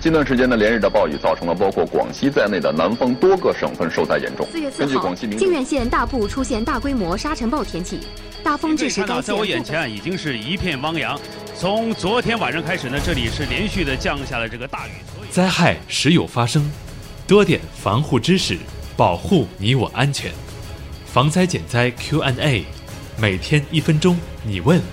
近段时间呢，连日的暴雨造成了包括广西在内的南方多个省份受灾严重。 4月4号，靖远县大部出现大规模沙尘暴天气，大风致使该县。 在我眼前已经是一片汪洋。从昨天晚上开始呢，这里是连续的降下了这个大雨。 灾害时有发生，多点防护知识，保护你我安全。防灾减灾 Q&A， 每天1分钟，你问